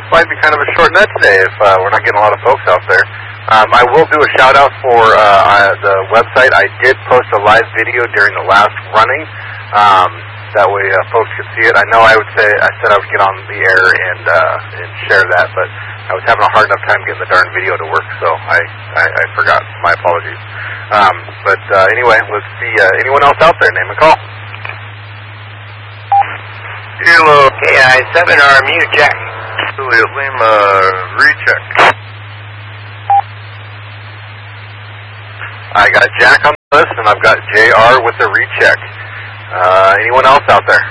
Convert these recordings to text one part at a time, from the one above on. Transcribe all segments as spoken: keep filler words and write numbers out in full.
this might be kind of a short net today if uh, we're not getting a lot of folks out there. Um, I will do a shout-out for uh, uh, the website. I did post a live video during the last running. Um, that way uh, folks could see it. I know I would say I said I would get on the air and uh, and share that, but I was having a hard enough time getting the darn video to work, so I, I, I forgot. My apologies. Um, but uh, anyway, let's see. Uh, anyone else out there? Name and call. Kilo K I seven R, mute Jack. Juliet Lima, recheck. I got Jack on the list, and I've got J R with the recheck. Uh, anyone else out there?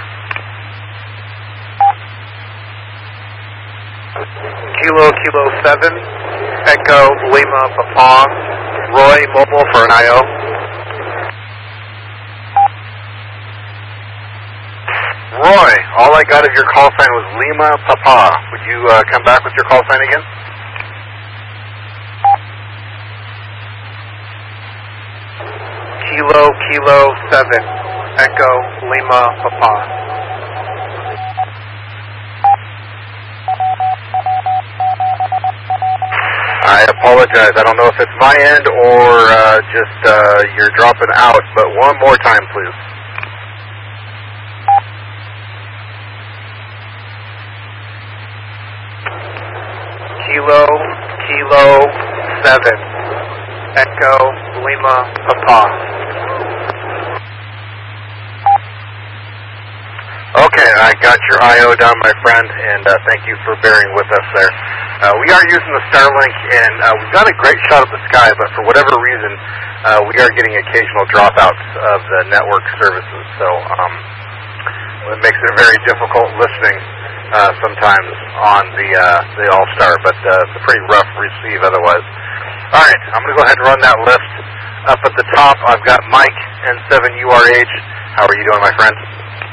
Kilo Kilo seven, Echo Lima Papa, Roy Mobile for an I O. Roy, all I got of your call sign was Lima Papa. Would you uh, come back with your call sign again? Kilo Kilo seven, Echo Lima Papa. I apologize. I don't know if it's my end or uh, just uh, you're dropping out, but one more time, please. Kilo Kilo seven, Echo Lima Papa. Okay, I got your I O down, my friend, and uh, thank you for bearing with us there. Uh, we are using the Starlink, and uh, we've got a great shot of the sky, but for whatever reason, uh, we are getting occasional dropouts of the network services, so um, it makes it very difficult listening uh, sometimes on the uh, the All-Star, but uh, it's a pretty rough receive otherwise. All right, I'm going to go ahead and run that list. Up at the top, I've got Mike, N seven U R H. How are you doing, my friend?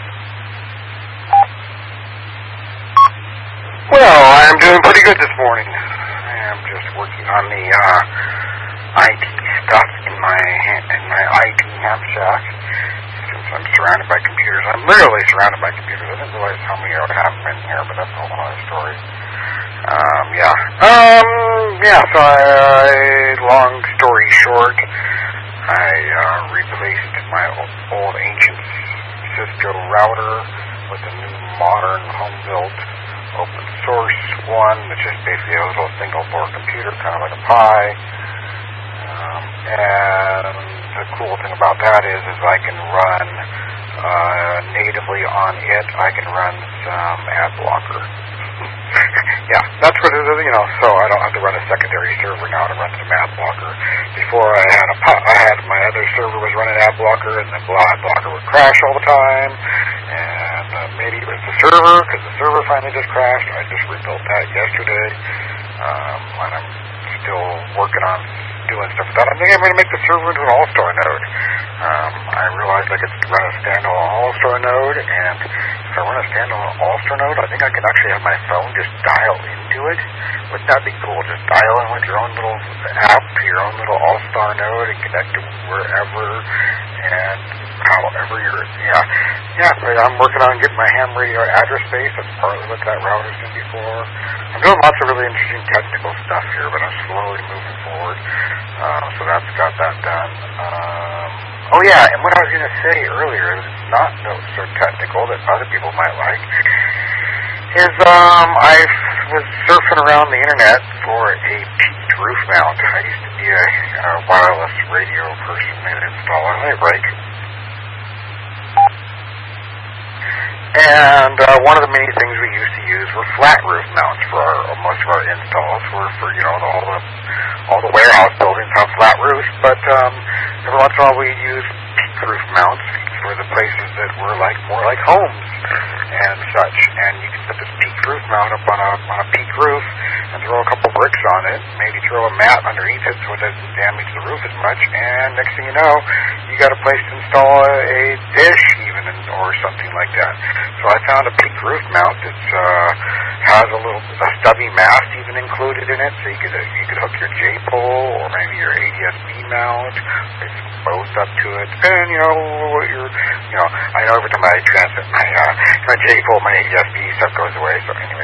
Well, I'm doing pretty good this morning. I am just working on the uh, I T stuff in my in my I T ham shack. Since I'm surrounded by computers, I'm literally surrounded by computers. I didn't realize how many I would have in here, but that's a whole other story. Um, yeah. Um, yeah. So, I, long story short, I uh, replaced my old, old ancient Cisco router with a new modern home-built open source one, which is basically a little single board computer, kind of like a Pi. Um, and the cool thing about that is, is I can run uh, natively on it. I can run some ad blocker. Yeah, that's what it is, you know. So I don't have to run a secondary server now to run some ad blocker. Before I had a, I had my other server was running ad blocker, and the ad blocker would crash all the time. And uh, maybe it was the server, because the server finally just crashed. I just rebuilt that yesterday, um, and I'm still working on doing stuff with that. I think I'm going to make the server into an all-star node. Um, I realized I could run a standalone all-star node, and if I run a standalone all-star node, I think I can actually have my phone just dial into it. Wouldn't that be cool? Just dial in with your own little app, your own little all-star node, and connect to wherever and however you're, yeah. Yeah, but I'm working on getting my ham radio address space. That's partly what that router's doing before. I'm doing lots of really interesting technical stuff here, but I'm slowly moving forward. Uh, so that's got that done. Um, oh yeah, and what I was going to say earlier, it's not no, so technical that other people might like, is um, I was surfing around the internet for a peaked roof mount. I used to be a, a wireless radio person and installer. Hey, break. And uh, one of the many things we used to use were flat roof mounts for our, most of our installs. Were for you know the, all the all the warehouse buildings have flat roofs, but um, every once in a while we use peak roof mounts for the places that were like more like homes and such. And you can put this peak roof mount up on a on a peak roof and throw a couple bricks on it, maybe throw a mat underneath it so it doesn't damage the roof as much. And next thing you know, you got a place to install a, a dish even or something like that. So I found a peak roof mount that uh, has a little a stubby mast even included in it, so you could uh, you could hook your J-pole or maybe your A D S B mount, it's both up to it, and you know what your you know I know every time I transmit my uh, my J-pole, my A D S B stuff goes away. So anyways,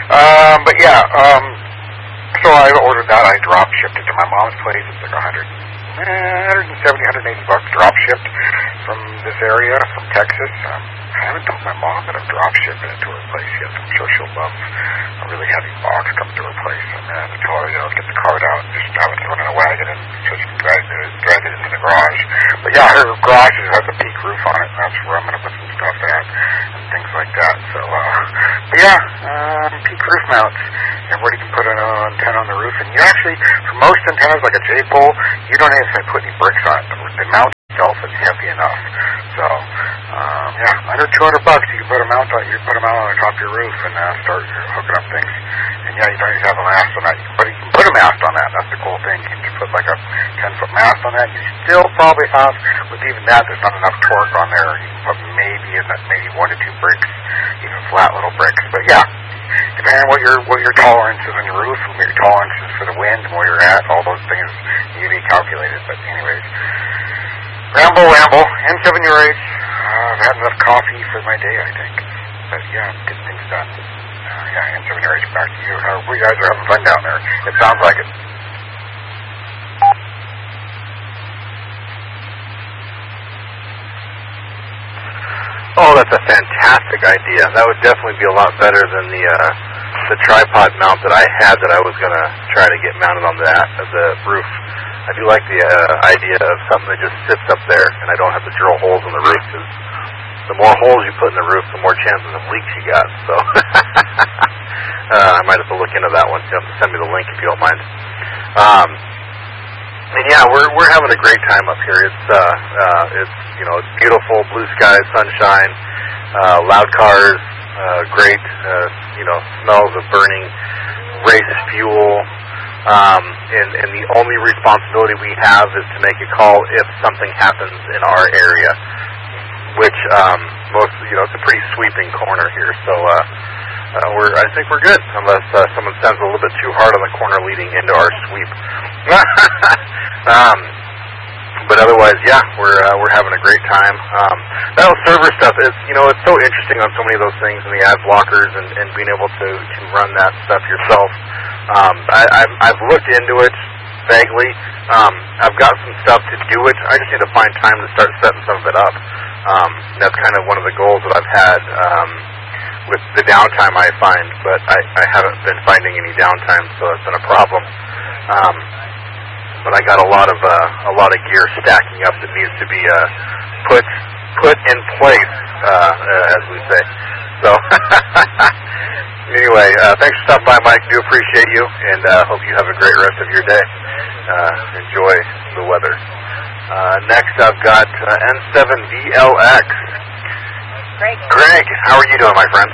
Um, but yeah, um, so I ordered that. I drop shipped it to my mom's place. It's like a hundred, one seventy, one eighty bucks drop shipped from this area, from Texas. Um, I haven't told my mom that I've drop shipped it to her place yet. I'm sure she'll love a really heavy box coming to her place. And then I have to tell her, you know, get the cart out and just have it thrown in a wagon and so she can drag it, drag it into the garage. But yeah, her garage has a peak roof on it. And that's where I'm going to put some stuff at and things like that. So, uh, but yeah, um, peak roof mounts. Everybody can put an uh, antenna on the roof. And you actually, for most antennas, like a J-pole, you don't even have to put any bricks on it. The, the mount itself is heavy enough. So, um, yeah, under two hundred bucks, you can put a mount on, you can put a mount on the top of your roof and uh, start hooking up things. And yeah, you don't even have a mast on that. You can put, you can put a mast on that. That's the cool thing. You can just put like a ten-foot mast on that. You still probably have, with even that, there's not enough torque on there. You can put maybe in that, maybe one to two bricks, even flat little bricks. But yeah, depending on what your what your tolerance is on your roof, and what your tolerance is for the wind, and where you're at, all those things need to be calculated. But anyways, ramble, ramble, N seven your age. Uh, I've had enough coffee for my day, I think. But yeah, getting things done. Uh, yeah, N seven your age, back to you. How you guys are having fun down there? It sounds like it. Oh, that's a fantastic idea. That would definitely be a lot better than the uh, the tripod mount that I had that I was going to try to get mounted on that uh, the roof. I do like the uh, idea of something that just sits up there and I don't have to drill holes in the roof, because the more holes you put in the roof, the more chances of leaks you got. So uh, I might have to look into that one. You have to send me the link if you don't mind. Um, And yeah, we're we're having a great time up here. It's uh, uh, it's you know it's beautiful, blue skies, sunshine, uh, loud cars, uh, great uh, you know smells of burning race fuel, um, and and the only responsibility we have is to make a call if something happens in our area, which um, most you know it's a pretty sweeping corner here, so. Uh, Uh, we're, I think we're good, unless uh, someone sends a little bit too hard on the corner leading into our sweep. um, but otherwise, yeah, we're uh, we're having a great time. Um, that whole server stuff is, you know, it's so interesting on so many of those things, and the ad blockers, and, and being able to can run that stuff yourself. Um, I, I've, I've looked into it vaguely. Um, I've got some stuff to do it. I just need to find time to start setting some of it up. Um, that's kind of one of the goals that I've had. Um, with the downtime I find, but I, I haven't been finding any downtime, so it's been a problem. Um, but I got a lot of uh, a lot of gear stacking up that needs to be uh, put put in place, uh, uh, as we say. So anyway, uh, thanks for stopping by, Mike. Do appreciate you, and uh, hope you have a great rest of your day. Uh, enjoy the weather. Uh, next, I've got uh, N seven V L X. Greg. Greg, how are you doing, my friend?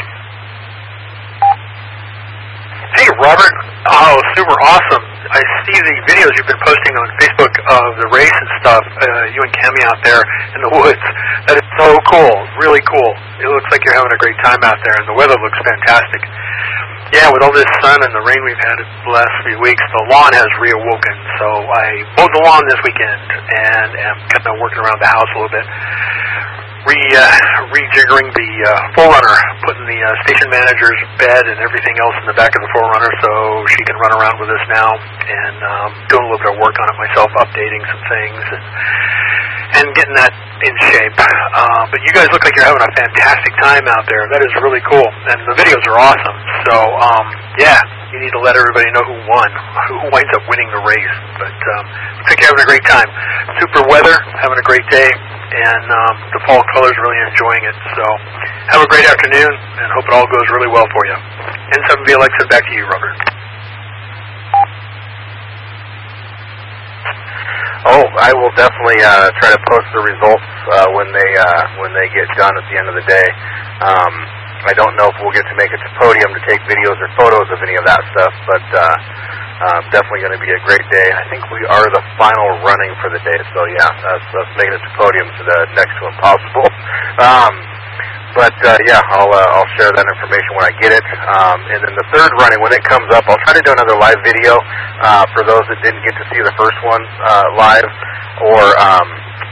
Hey, Robert. Oh, super awesome. I see the videos you've been posting on Facebook of the race and stuff, uh, you and Kemi out there in the woods. That is so cool, really cool. It looks like you're having a great time out there, and the weather looks fantastic. Yeah, with all this sun and the rain we've had the last few weeks, the lawn has reawoken. So I mowed the lawn this weekend and am kind of working around the house a little bit. Re, uh, rejiggering the uh, four runner, putting the uh, station manager's bed and everything else in the back of the four runner so she can run around with us now, and um, doing a little bit of work on it myself, updating some things and, and getting that in shape. Uh, but you guys look like you're having a fantastic time out there. That is really cool, and the videos are awesome. So um, yeah, you need to let everybody know who won, who winds up winning the race. But um, looks like you're having a great time. Super weather, having a great day. And um, the fall colors, really enjoying it. So have a great afternoon, and hope it all goes really well for you. N seven V L X, back to you, Robert. Oh, I will definitely uh, try to post the results uh, when they uh, when they get done at the end of the day. Um, I don't know if we'll get to make it to podium to take videos or photos of any of that stuff, but uh, uh, definitely going to be a great day. I think we are the final running for the day, so yeah, that's, that's making it to podium to the next to impossible. Um, but uh, yeah, I'll uh, I'll share that information when I get it. Um, and then the third running, when it comes up, I'll try to do another live video uh, for those that didn't get to see the first one uh, live, or um,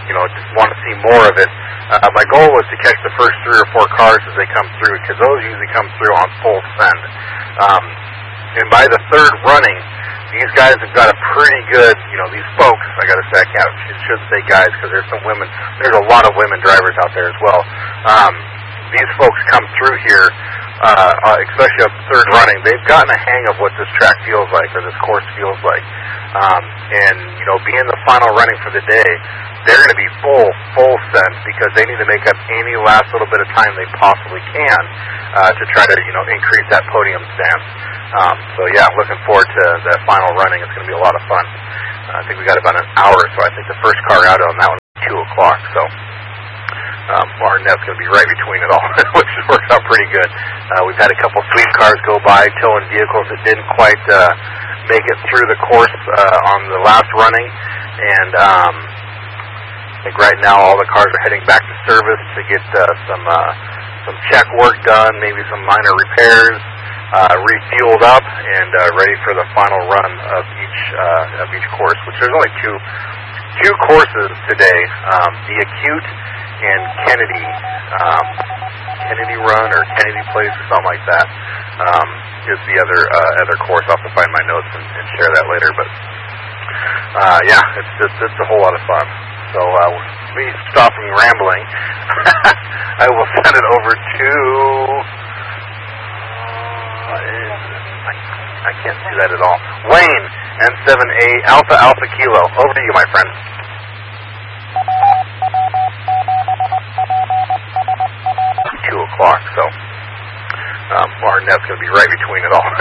you know, just want to see more of it. Uh, my goal was to catch the first three or four cars as they come through, because those usually come through on full send. Um, and by the third running, these guys have got a pretty good, you know, these folks, I got to say, I can't, should say guys, because there's some women, there's a lot of women drivers out there as well. Um, these folks come through here, uh, uh, especially up the third running, they've gotten a hang of what this track feels like, or this course feels like. Um, and, you know, being the final running for the day, they're going to be full, full send, because they need to make up any last little bit of time they possibly can uh, to try to, you know, increase that podium stance. Um, so, yeah, I'm looking forward to that final running. It's going to be a lot of fun. Uh, I think we got about an hour, so I think the first car out on that one is two o'clock. So, um, our net's going to be right between it all, which works out pretty good. Uh, we've had a couple sweep cars go by, towing vehicles that didn't quite uh, make it through the course uh, on the last running. And um, I think right now all the cars are heading back to service to get uh, some uh, some check work done, maybe some minor repairs. Uh, refueled up and uh, ready for the final run of each uh, of each course, which there's only two two courses today, um, the Acute and Kennedy um, Kennedy Run or Kennedy Place or something like that um, is the other uh, other course. I'll have to find my notes and, and share that later. But uh, yeah, it's just it's a whole lot of fun. So uh, let me stop from rambling. I will send it over to. I can't see that at all. Wayne, N seven A Alpha Alpha Kilo. Over to you, my friend. Two o'clock, so um, our net's going to be right between it all,